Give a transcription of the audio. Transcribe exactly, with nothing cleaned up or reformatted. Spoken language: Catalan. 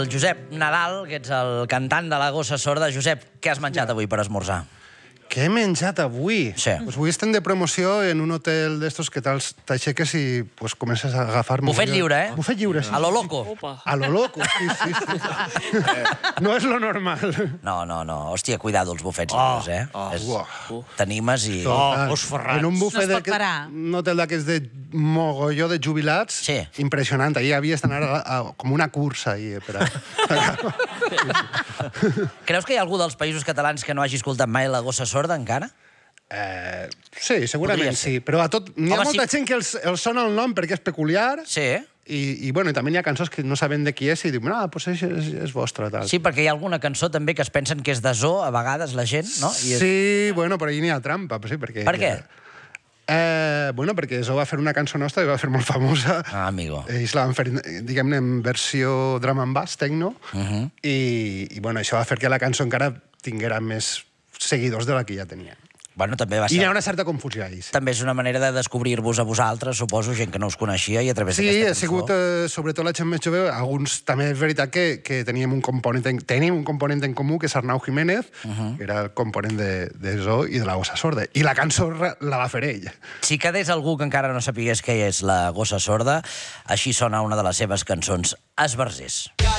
El Josep Nadal, que ets el cantant de la Gossa Sorda. Josep, què has menjat avui per esmorzar? Què he menjat avui? Sí. Pues avui estem de promoció en un hotel d'estos que t'aixeques i pues, comences a agafar... Bufet lliure, eh? Bufet lliure, sí. A lo loco. A lo loco, sí, sí. sí. No és lo normal. No, no, no. Hòstia, cuidado els bufets lliures, eh? Oh, És... uah. T'animes i... Total. os ferrats. En un bufet No es pot d'aquest- parar. un hotel d'aquests de mogolló de jubilats, Sí. impressionant. Ahir havies d'anar a, a, com una cursa. Ahir, per a... Creus que hi ha algú dels països catalans que no hagi escoltat mai la Gossa Sorda, encara? Eh, sí, segurament Podria ser. sí, però a tot... N'hi ha Home, molta sí. gent que els, els sona el nom perquè és peculiar Sí. i, i, bueno, i també n'hi ha cançons que no saben de qui és i diuen, ah, doncs és, és, és vostra, tal. Sí, perquè hi ha alguna cançó també que es pensen que és de Zoo, a vegades, la gent, no? I és... Sí, bueno, però ahir n'hi ha trampa, sí, perquè... Per què? Eh, bueno, perquè això va fer una cançó nostra i va fer molt famosa. Ah, amigo. Ells la van fer, diguem-ne, en versió drum and bass, techno, Uh -huh. i, i bueno, això va fer que la cançó encara tinguera més seguidors de la que ja tenia. Bueno, també va I hi ser... ha una certa confusió ahir. Sí. També és una manera de descobrir-vos a vosaltres, suposo, gent que no us coneixia, i a través Sí, d'aquesta ha cançó... sigut, eh, sobretot la gent més jove, alguns també és veritat que, que teníem un component en, tenim un component en comú, que és Arnau Jiménez, uh -huh. que era el component de, de Zoo i de la Gossa Sorda. I la cançó ra- la va fer ell. Si quedés algú que encara no sapigués què és la Gossa Sorda, així sona una de les seves cançons, Esbarzers.